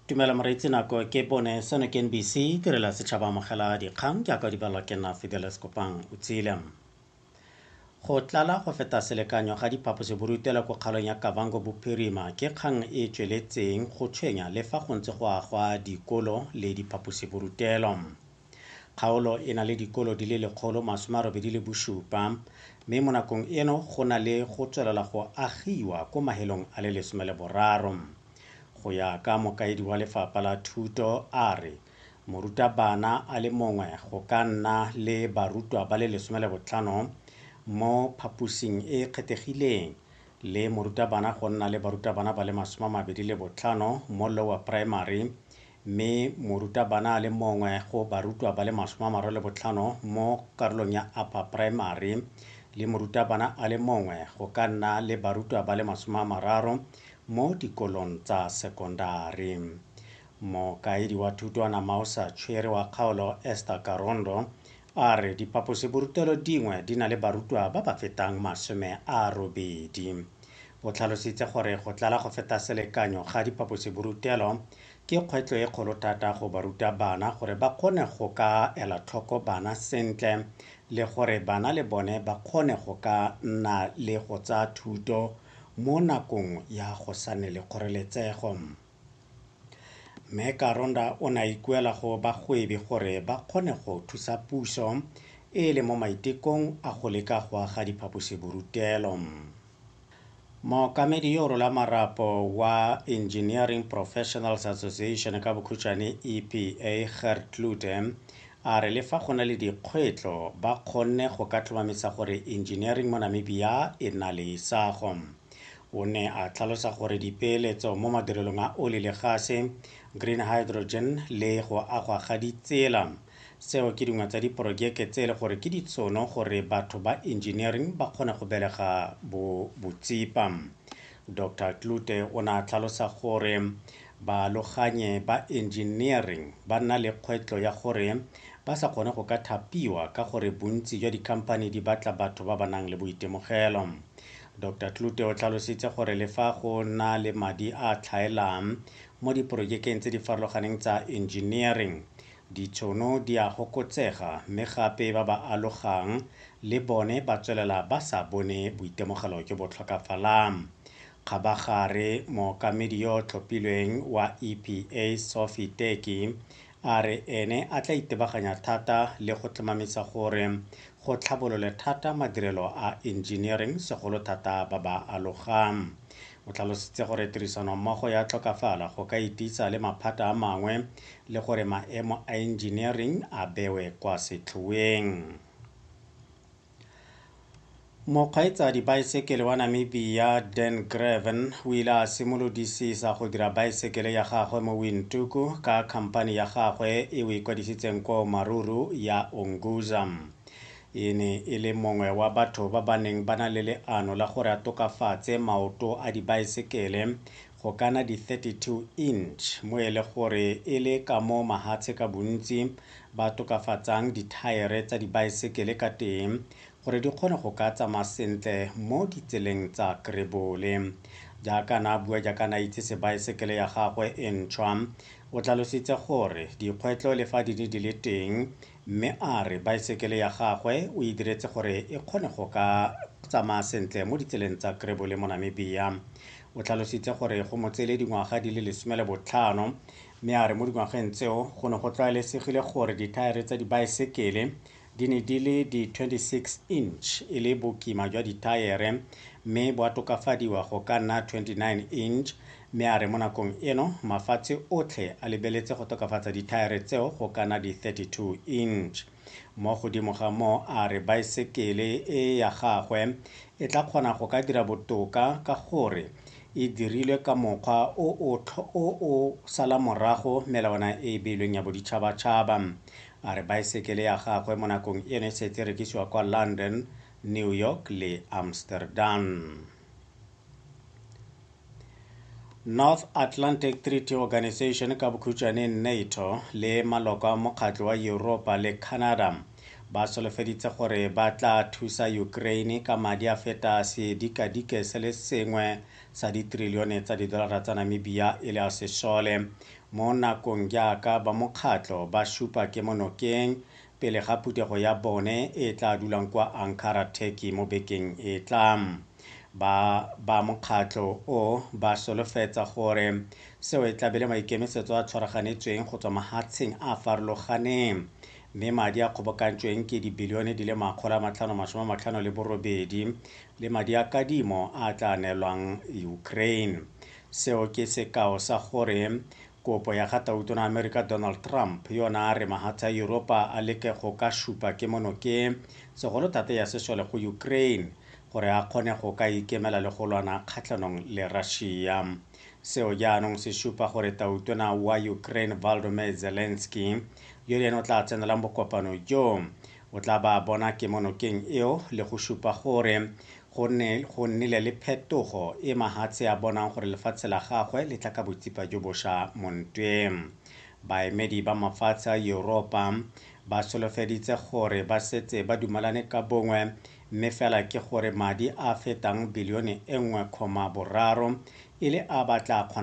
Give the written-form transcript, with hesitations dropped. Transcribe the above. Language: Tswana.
Tumela moreetsi nako ke bone seno ke NBC tirela setšhaba amogela dikgang jaaka di balwa ke nna Fidelis Kopang o tsile. Go tlala go feta selekanyo ga diphaposiborutelo ko kgaolong ya Kavango Bophirima ke kgang e e tsweletseng go tshwenya le fa go ntse go agwa dikolo le diphaposiborutelo. Kgaolo e na le dikolo di le 187 mme mo nakong eno go na le go tswelela go agiwa ko mahelong a le 13. Go ya ka mokaedi wa lefapha la thuto a re morutabana a le mongwe go ka nna le barutwa ba le 15 mo phaposing e e kgethegileng le morutabana go nna le barutabana ba le 25 mo lower primary mme morutabana a le mongwe go barutwa ba le 35 mo karolong ya upper primary le morutabana a le mongwe go ka nna le barutwa ba le 30 mo dikolong tsa sekondari. Mokaedi wa thuto ana Mausa Tshwere wa kgaolo Esther Karondo a re diphaposiborutelo dingwe di na le barutwa ba ba fetang 80. O tlhalositse gore go tlala go feta selekanyo ga diphaposiborutelo ke kgwetlho e kgolo thata go barutabana gore ba kgone go ka ela tlhoko bana sentle le gore bana le bone ba kgone go ka nna le go tsaya thuto mo nakong ya go sa nne le kgoreletsego. Mme Karonda o na ikuela go bagwebi gore ba kgone go thusa puso e le mo maitekong a go leka go aga diphaposiborutelo. Mookamedi yo rola marapo wa Engineering Professionals Association ka bokhutshwane EPA Gert Kloete a re le fa go na le dikgwetlho ba kgonne go ka tlhomamisa gore engineering mo Namibia e na le isago. O ne a tlhalosa gore dipeeletso mo madirelong a oli le gase, green hydrogen le go agwa ga ditsela seo ke dingwe tsa diporojeke tse le gore ke ditšhono gore batho ba engineering ba kgone go belega botsipa. Dr. Kloete o ne a tlhalosa gore baloganye ba engineering ba nna le kgwetlho ya gore ba sa kgone go ka thapiwa ka gore bontsi jwa dikhamphane di batla batho ba ba nang le boitemogelo. Dr. Kloete o tlhalositse gore le fa go na le madi a tlhaelang mo diporojekeng tse di farologaneng tsa engineering, ditšhono di a gokotsega mme gape ba ba alogang le bone ba tswelela ba sa bone boitemogelo jo bo tlhokafalang. Kgabagare mookamedi yo tlhophilweng wa EPA Sophie Teki a re ene a tla itebaganya thata le go tlhomamisa gore go tlhabolole thata madirelo a engineering segolo thata ba ba alogang. O tlhalositse gore tirisano mmogo ya tlhokafala go ka itisa le maphata a mangwe le gore maemo a engineering a bewe kwa setlhoeng. Mokgweetsa dibaesekele wa Namibia Dan Graven o ile a simolodisisa go dira baesekele ya gagwe mo Windhoek ka khamphane ya gagwe e o ikwadisitseng ko Maruru ya Onguza. E ne e le mongwe wa batho ba ba neng ba na le leano la gore a tokafatse maoto a dibaesekele go kana di 32-inch mo e le gore e le ka mo mahatshe ka bontsi ba tokafatsang dithaere tsa dibaesekele ka teng gore di kgone go ka tsamaya sentle mo ditseleng tsa Krebole. Jaaka na bua jaaka na itse sebaesekele ya gagwe e ntšhwa, o tlhalositse gore dikgwetlho le fa di ne di le teng mme a re baesekele ya gagwe o e diretse gore e kgone go ka tsamaya sentle mo ditseleng tsa Krebole mo Namibia. O tlhalositse gore go mo tsele dingwaga di le 15 mme a re mo dingwageng tseo go ne go tlwaelesegile gore dithaere tsa dibaesekele di ne di le di 26-inch e le bokima jwa dithaere mme bo a tokafadiwa go ka nna 29-inch mme a re mo nakong eno mafatshe otlhe a lebeletse go tokafatsa dithaere tseo go ka nna di 32-inch. Mo godimo ga mo a re baesekele e ya gagwe e tla kgona go ka dira botoka ka gore e dirilwe ka mokgwa o sala morago melawana e beilweng ya boditšhabatšhaba. A re baesekele ya gagwe mo nakong eno e setse rekisiwa kwa London, New York le Amsterdam. North Atlantic Treaty Organization ka bokhutshwane NATO le maloko a mokgatlo wa Europa le Canada ba solofeditse gore ba tla thusa Ukraine ka madi a feta sedikadike se le sengwe sa ditrilione tsa didolara tsa Namibia e le a sesole mo nakong jaaka ba mokgatlo ba šupa kemonokeng pele ga phutego ya bone e tla dulang kwa Ankara, Turkey mo bekeng e tlang. Ba mokgatlo o ba solofetsa gore seo e tlabele maikemisetso a tshwaraganetsweng go tswa mahatsheng a farologaneng mme madi a kgobokantsweng ke dibilione di le $558 le madi a kadimo a tla neelwang Ukraine. Seo ke sekao sa gore kopo ya ga tautona Amerika Donald Trump yona a re mahatsa Europa a leke go ka šupa kemonokeng segolo thata ya sesole go Ukraine gore a kgone go ka ikemela le go lwana kgatlhanong le Russia. Seo jaanong se šupa gore tautona wa Ukraine Volodymyr Zelensky yo le ene o tla tsenelang bokopano jo o tla ba bona kemonokeng eo le go šupa gore go nnile le phetogo e mahatshe a bonang gore lefatshe la gagwe le tla ka botsipa jo bošwa mo ntweng. Baemedi ba mafatshe a Europa ba solofeditse gore ba setse ba dumelane ka bongwe mme fela ke gore madi a fetang bilione 1.3 e le a ba tla